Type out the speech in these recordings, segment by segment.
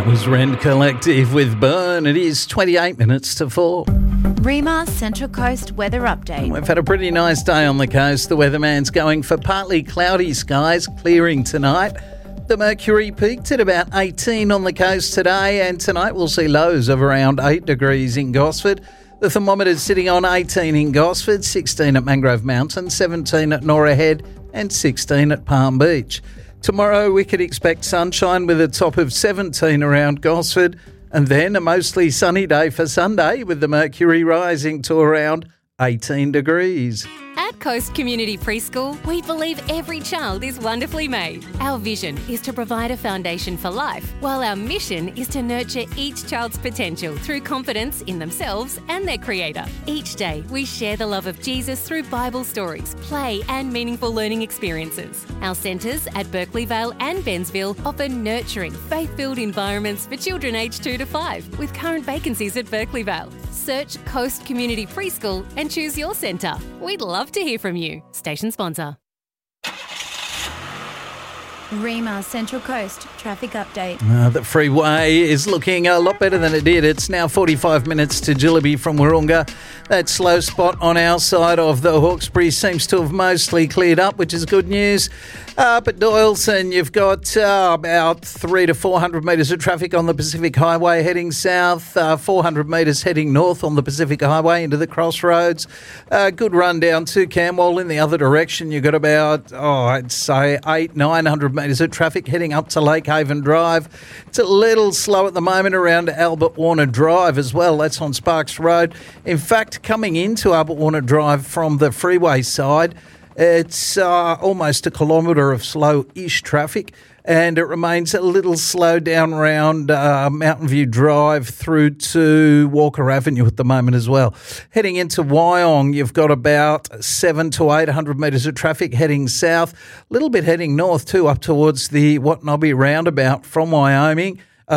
That was Rend Collective with Burn. It is 28 minutes to 4. REMA Central Coast weather update. We've had a pretty nice day on the coast. The weatherman's going for partly cloudy skies, clearing tonight. The mercury peaked at about 18 on the coast today, and tonight we'll see lows of around 8 degrees in Gosford. The thermometer's sitting on 18 in Gosford, 16 at Mangrove Mountain, 17 at Norah Head, and 16 at Palm Beach. Tomorrow we could expect sunshine with a top of 17 around Gosford, and then a mostly sunny day for Sunday with the mercury rising to around 18 degrees. At Coast Community Preschool, we believe every child is wonderfully made. Our vision is to provide a foundation for life, while our mission is to nurture each child's potential through confidence in themselves and their Creator. Each day, we share the love of Jesus through Bible stories, play and meaningful learning experiences. Our centres at Berkeley Vale and Bensville offer nurturing, faith-filled environments for children aged 2 to 5, with current vacancies at Berkeley Vale. Search Coast Community Preschool and choose your centre. We'd love to hear from you. Station sponsor. REMA Central Coast traffic update. The freeway is looking a lot better than it did. It's now 45 minutes to Jillaby from Wahroonga. That slow spot on our side of the Hawkesbury seems to have mostly cleared up, which is good news. Up at Doyleson, you've got about 300 to 400 metres of traffic on the Pacific Highway heading south, 400 metres heading north on the Pacific Highway into the crossroads. Good run down to Camwell in the other direction. You've got about, I'd say 900 metres of traffic heading up to Lake Haven Drive. It's a little slow at the moment around Albert Warner Drive as well. That's on Sparks Road. In fact, coming into Albert Warner Drive from the freeway side, it's almost a kilometre of slow-ish traffic, and it remains a little slow down around Mountain View Drive through to Walker Avenue at the moment as well. Heading into Wyong, you've got about 700 to 800 metres of traffic heading south, a little bit heading north too, up towards the Watnobby roundabout from Wyoming.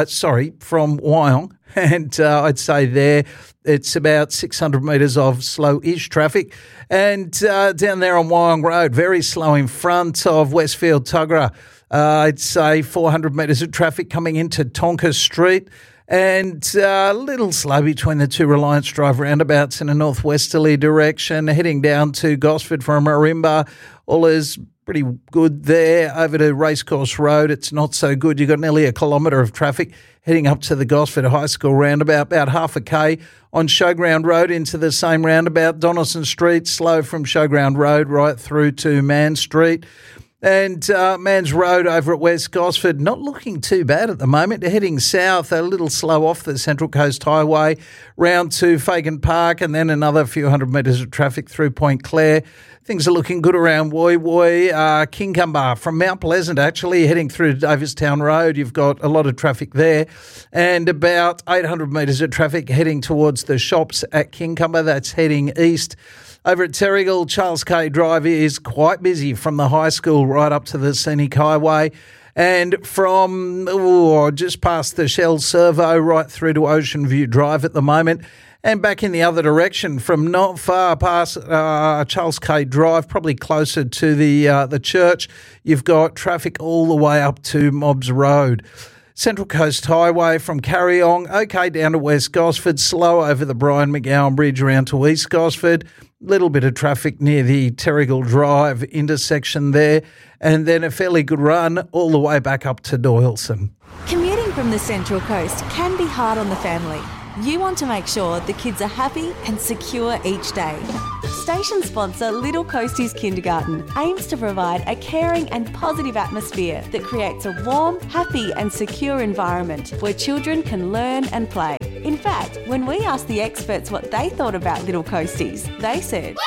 From Wyong. And I'd say there it's about 600 metres of slow-ish traffic. And down there on Wyong Road, very slow in front of Westfield Tuggerah. I'd say 400 metres of traffic coming into Tonka Street. And a little slow between the two Reliance Drive roundabouts in a northwesterly direction. Heading down to Gosford from Marimba, all is pretty good there. Over to Racecourse Road, it's not so good. You've got nearly a kilometre of traffic heading up to the Gosford High School roundabout, about half a K on Showground Road into the same roundabout. Donaldson Street, slow from Showground Road right through to Mann Street. And Manns Road over at West Gosford, not looking too bad at the moment. Heading south, a little slow off the Central Coast Highway, round to Fagan Park, and then another few hundred metres of traffic through Point Clare. Things are looking good around Woy Woy, Kincumber from Mount Pleasant, actually, heading through to Davistown Road. You've got a lot of traffic there, and about 800 metres of traffic heading towards the shops at Kincumber. That's heading east. Over at Terrigal, Charles K Drive is quite busy from the high school right up to the Scenic Highway, and from just past the Shell Servo right through to Ocean View Drive at the moment. And back in the other direction from not far past Charles K Drive, probably closer to the church, you've got traffic all the way up to Mobbs Road. Central Coast Highway from Carryong, okay down to West Gosford, slow over the Brian McGowan Bridge around to East Gosford, little bit of traffic near the Terrigal Drive intersection there, and then a fairly good run all the way back up to Doyleson. Commuting from the Central Coast can be hard on the family. You want to make sure the kids are happy and secure each day. Station sponsor Little Coasties Kindergarten aims to provide a caring and positive atmosphere that creates a warm, happy and secure environment where children can learn and play. In fact, when we asked the experts what they thought about Little Coasties, they said,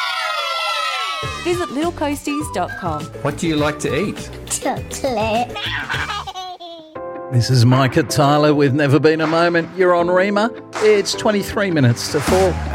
visit littlecoasties.com. What do you like to eat? Chocolate. This is Micah Tyler with Never Been a Moment. You're on REMA. It's 23 minutes to 4.